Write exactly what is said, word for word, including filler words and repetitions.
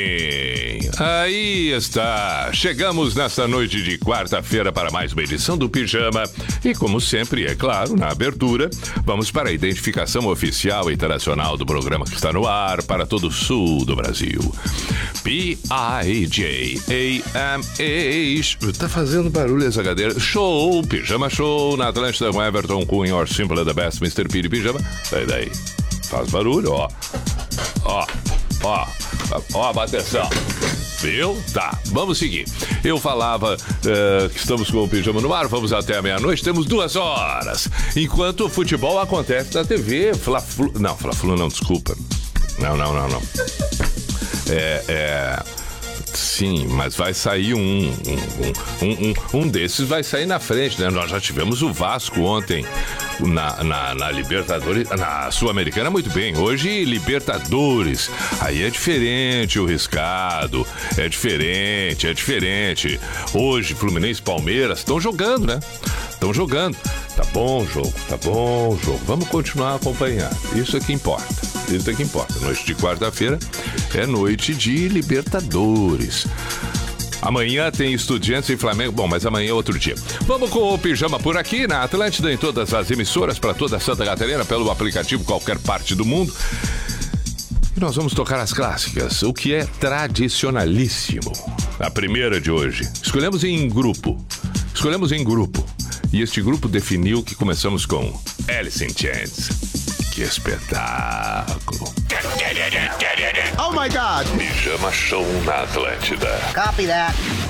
Aí está, chegamos nesta noite de quarta-feira para mais uma edição do Pijama e, como sempre, é claro, na abertura, vamos para a identificação oficial e internacional do programa que está no ar para todo o sul do Brasil. P I J A M A. Tá fazendo barulho essa cadeira. Show, Pijama Show na Atlântida com Everton Cunha, or Simple the Best, mister P de Pijama. Sai daí, faz barulho, ó. Ó, ó. Ó, atenção. Viu? Tá, vamos seguir. Eu falava uh, que estamos com o Pijama no ar, vamos até a meia-noite, temos duas horas. Enquanto o futebol acontece na T V, Fla-Flu... Não, Fla-Flu não, desculpa. Não, não, não, não. É, é... Sim, mas vai sair um um, um, um um desses vai sair na frente, né? Nós já tivemos o Vasco ontem na, na, na Libertadores, na Sul-Americana, muito bem. Hoje, Libertadores. Aí é diferente o riscado, é diferente, é diferente. Hoje, Fluminense e Palmeiras estão jogando, né? Estão jogando. Tá bom jogo, tá bom jogo. Vamos continuar a acompanhar. Isso é que importa. Isso é que importa. Noite de quarta-feira é noite de Libertadores. Amanhã tem Estudiantes e Flamengo. Bom, mas amanhã é outro dia. Vamos com o Pijama por aqui na Atlântida, em todas as emissoras, para toda Santa Catarina, pelo aplicativo qualquer parte do mundo. E nós vamos tocar as clássicas, o que é tradicionalíssimo. A primeira de hoje. Escolhemos em grupo. Escolhemos em grupo. E este grupo definiu que começamos com Alice in Chains. Que espetáculo! Oh my God! Pijama Show na Atlântida. Copy that.